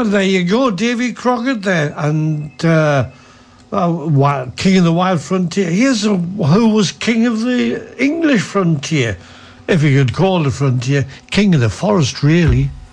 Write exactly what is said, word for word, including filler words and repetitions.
Well, there you go, Davy Crockett there, and uh, uh, King of the Wild Frontier. Here's a, who was king of the English frontier, if you could call it frontier. King of the forest, really.